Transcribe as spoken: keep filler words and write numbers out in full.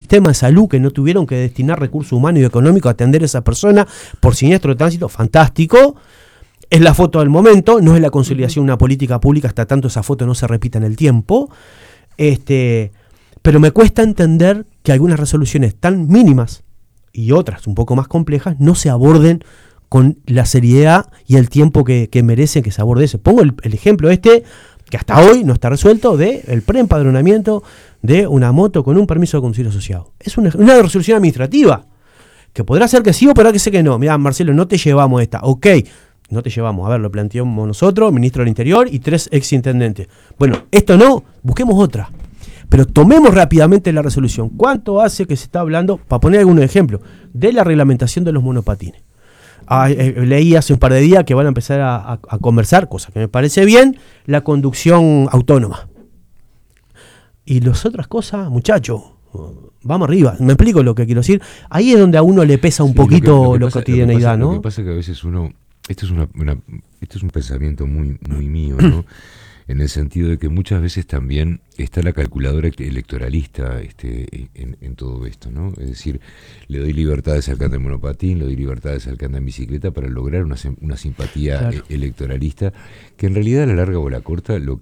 sistema de salud que no tuvieron que destinar recursos humanos y económicos a atender a esa persona por siniestro de tránsito, fantástico. Es la foto del momento, no es la consolidación de una política pública, hasta tanto esa foto no se repita en el tiempo. Este, pero me cuesta entender que algunas resoluciones tan mínimas y otras un poco más complejas no se aborden con la seriedad y el tiempo que, que merecen que se aborde eso. Pongo el, el ejemplo este, que hasta hoy no está resuelto, de el preempadronamiento de una moto con un permiso de conducir asociado. Es una, una resolución administrativa, que podrá ser que sí o podrá que ser que no. Mirá, Marcelo, no te llevamos esta. Ok, no te llevamos. A ver, lo planteamos nosotros, ministro del Interior y tres exintendentes. Bueno, esto no, busquemos otra. Pero tomemos rápidamente la resolución. ¿Cuánto hace que se está hablando, para poner algunos ejemplos, de la reglamentación de los monopatines? Ah, eh, leí hace un par de días que van a empezar a, a, a conversar, cosa que me parece bien, la conducción autónoma. Y las otras cosas, muchachos, vamos arriba. Me explico lo que quiero decir. Ahí es donde a uno le pesa un sí, poquito la cotidianeidad, ¿no? Lo que pasa es que a veces uno, esto es una, una esto es un pensamiento muy, muy mío, ¿no? En el sentido de que muchas veces también está la calculadora electoralista este, en, en todo esto, ¿no? Es decir, le doy libertades al que anda en monopatín, le doy libertades al que anda en bicicleta para lograr una, una simpatía claro. electoralista que en realidad a la larga o a la corta lo